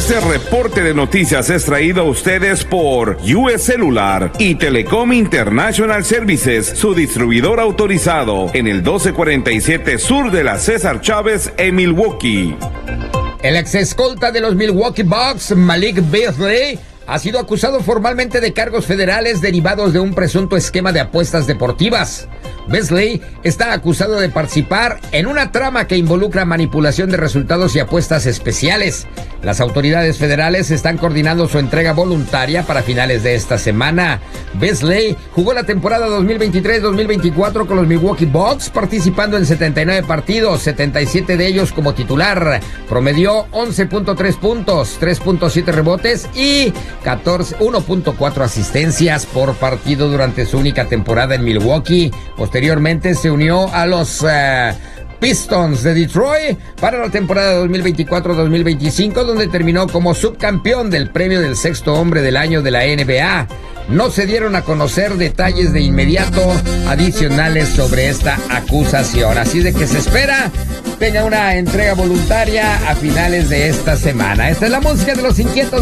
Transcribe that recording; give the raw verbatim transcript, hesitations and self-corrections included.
Este reporte de noticias es traído a ustedes por U S Cellular y Telecom International Services, su distribuidor autorizado en el doce cuarenta y siete Sur de la César Chávez en Milwaukee. El ex escolta de los Milwaukee Bucks, Malik Beasley, ha sido acusado formalmente de cargos federales derivados de un presunto esquema de apuestas deportivas. Beasley está acusado de participar en una trama que involucra manipulación de resultados y apuestas especiales. Las autoridades federales están coordinando su entrega voluntaria para finales de esta semana. Beasley jugó la temporada dos mil veintitrés dos mil veinticuatro con los Milwaukee Bucks, participando en setenta y nueve partidos, setenta y siete de ellos como titular. Promedió once punto tres puntos, tres punto siete rebotes y uno punto cuatro asistencias por partido durante su única temporada en Milwaukee. Posteriormente se unió a los uh, Pistons de Detroit para la temporada dos mil veinticuatro dos mil veinticinco, donde terminó como subcampeón del premio del sexto hombre del año de la N B A. No se dieron a conocer detalles de inmediato adicionales sobre esta acusación, así de que se espera tenga una entrega voluntaria a finales de esta semana. Esta es la música de los inquietos.